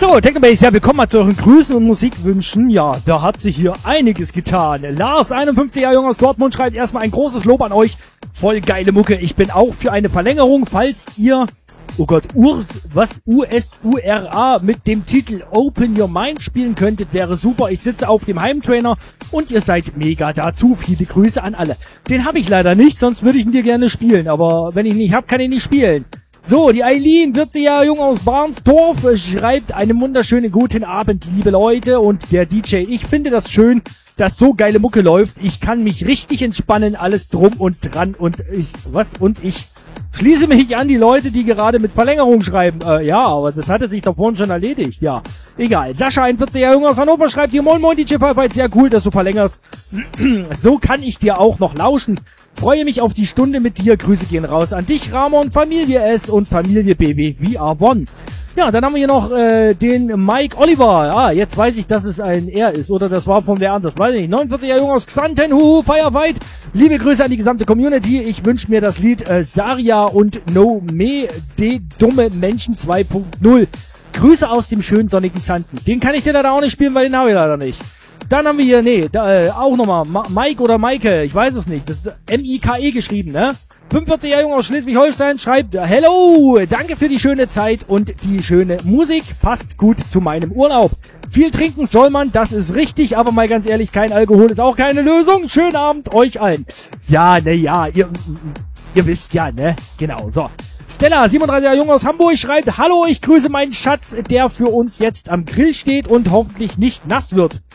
So, Technobase, ja, wir kommen mal zu euren Grüßen und Musikwünschen. Ja, da hat sich hier einiges getan. Lars, 51 Jahre jung aus Dortmund, schreibt erstmal ein großes Lob an euch. Voll geile Mucke. Ich bin auch für eine Verlängerung, falls ihr, oh Gott, USURA mit dem Titel Open Your Mind spielen könntet, wäre super. Ich sitze auf dem Heimtrainer und ihr seid mega dazu. Viele Grüße an alle. Den habe ich leider nicht, sonst würde ich ihn dir gerne spielen. Aber wenn ich ihn nicht habe, kann ich nicht spielen. So, die Eileen, 40 Jahre jung aus Barnsdorf, schreibt einen wunderschönen guten Abend, liebe Leute und der DJ. Ich finde das schön, dass so geile Mucke läuft. Ich kann mich richtig entspannen, alles drum und dran und ich schließe mich an die Leute, die gerade mit Verlängerung schreiben. Ja, aber das hatte sich doch vorhin schon erledigt, ja. Egal. Sascha, 41 Jahre jung aus Hannover, schreibt hier, moin moin DJ Firefight, sehr cool, dass du verlängerst. So kann ich dir auch noch lauschen. Freue mich auf die Stunde mit dir. Grüße gehen raus an dich, Ramon, Familie S und Familie BW VR1. Ja, dann haben wir hier noch den Mike Oliver. Ah, jetzt weiß ich, dass es ein R ist. Oder das war von wer anders. Weiß ich nicht. 49 Jahre jung aus Xanten. Firefight. Liebe Grüße an die gesamte Community. Ich wünsche mir das Lied Saria und No Me de Dumme Menschen 2.0. Grüße aus dem schönen sonnigen Xanten. Den kann ich dir leider auch nicht spielen, weil den habe ich leider nicht. Dann haben wir hier, auch nochmal, Mike oder Maike, ich weiß es nicht, das ist M-I-K-E geschrieben, ne? 45 Jahre jung aus Schleswig-Holstein schreibt, hello, danke für die schöne Zeit und die schöne Musik, passt gut zu meinem Urlaub. Viel trinken soll man, das ist richtig, aber mal ganz ehrlich, kein Alkohol ist auch keine Lösung. Schönen Abend euch allen. Ja, ihr wisst ja, ne? Genau, so. Stella, 37 Jahre jung aus Hamburg, schreibt, hallo, ich grüße meinen Schatz, der für uns jetzt am Grill steht und hoffentlich nicht nass wird.